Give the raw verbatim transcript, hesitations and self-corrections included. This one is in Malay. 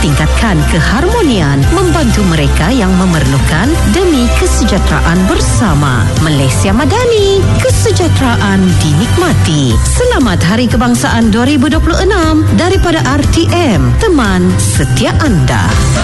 tingkatkan keharmonian, membantu mereka yang memerlukan demi kesejahteraan bersama. Malaysia Madani, kesejahteraan dinikmati. Selamat Hari Kebangsaan dua ribu dua puluh enam daripada R T M, teman setia anda.